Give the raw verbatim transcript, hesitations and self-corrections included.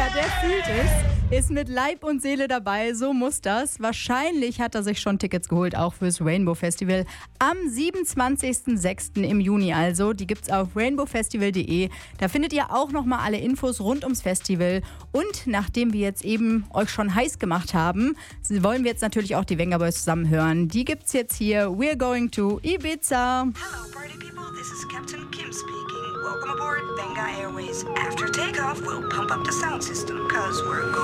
Ja, der fühlt es, ist mit Leib und Seele dabei, so muss das. Wahrscheinlich hat er sich schon Tickets geholt, auch fürs Rainbow Festival. Am siebenundzwanzigsten sechsten im Juni also. Die gibt's auf rainbow festival punkt de. Da findet ihr auch nochmal alle Infos rund ums Festival. Und nachdem wir jetzt eben euch schon heiß gemacht haben, wollen wir jetzt natürlich auch die Venga Boys zusammen hören. Die gibt's jetzt hier. We're going to Ibiza. Hello, party people. This is Captain Kim speaking. Welcome aboard Venga Airways. After takeoff, we'll pump up the sound system, cause we're going